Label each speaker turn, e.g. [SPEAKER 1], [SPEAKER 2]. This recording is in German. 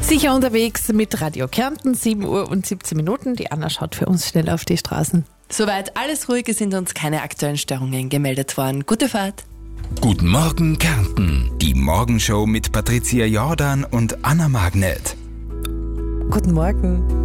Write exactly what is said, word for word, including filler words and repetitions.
[SPEAKER 1] Sicher unterwegs mit Radio Kärnten, sieben Uhr und siebzehn Minuten. Die Anna schaut für uns schnell auf die Straßen.
[SPEAKER 2] Soweit alles ruhig, es sind uns keine aktuellen Störungen gemeldet worden. Gute Fahrt.
[SPEAKER 3] Guten Morgen Kärnten. Die Morgenshow mit Patricia Jordan und Anna Magnet.
[SPEAKER 1] Guten Morgen.